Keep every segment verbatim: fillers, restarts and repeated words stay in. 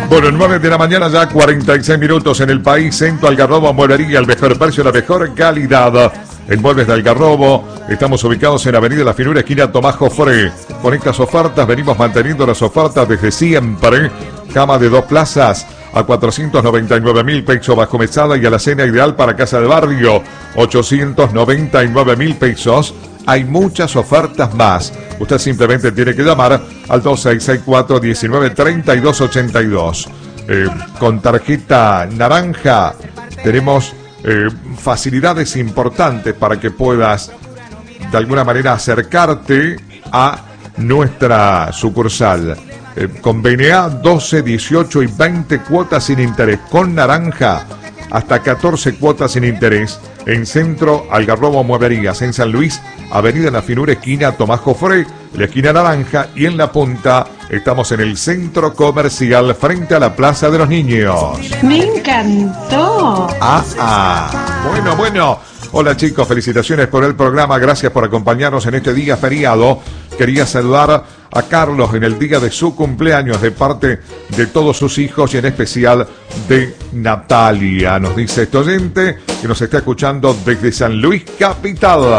Bueno, nueve de la mañana ya, cuarenta y seis minutos en el país. Centro Algarrobo, mueblería, el mejor precio, la mejor calidad. En Muebles de Algarrobo, estamos ubicados en Avenida La Finura, esquina Tomás Jofré. Con estas ofertas venimos manteniendo las ofertas desde siempre. Cama de dos plazas a cuatrocientos noventa y nueve mil pesos bajo mesada y alacena ideal para casa de barrio, ochocientos noventa y nueve mil pesos. Hay muchas ofertas más. Usted simplemente tiene que llamar al dos seis seis cuatro, diecinueve, treinta y dos ochenta y dos. Eh, con tarjeta naranja tenemos eh, facilidades importantes para que puedas de alguna manera acercarte a nuestra sucursal. Eh, con B N A doce, dieciocho y veinte cuotas sin interés. Con naranja hasta catorce cuotas sin interés. En Centro Algarrobo Mueblerías, en San Luis, Avenida La Finura, esquina Tomás Jofré, la esquina naranja, y en la punta estamos en el centro comercial frente a la Plaza de los Niños. Me encantó. Ah, ah. Bueno, bueno. Hola chicos, felicitaciones por el programa, gracias por acompañarnos en este día feriado. Quería saludar a Carlos en el día de su cumpleaños de parte de todos sus hijos y en especial de Natalia. Nos dice este oyente que nos está escuchando desde San Luis Capital.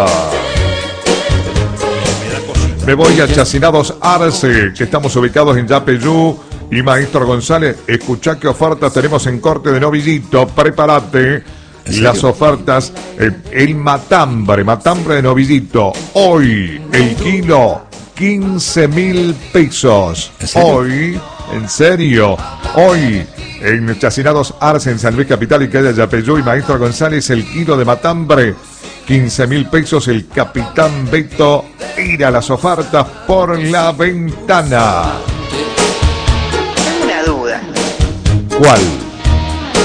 Me voy a Chacinados Arce, que estamos ubicados en Yapeyú. Y Maestro González, escuchá qué ofertas tenemos en corte de novillito, prepárate. Las ofertas, eh, el matambre, matambre de novillito, hoy el kilo quince mil pesos. Hoy, en serio, hoy en Chacinados Arce, en San Luis Capital y calle Yapeyú y Maestro González, el kilo de matambre, quince mil pesos. El Capitán Beto tira las ofertas por la ventana. Tengo una duda. ¿Cuál?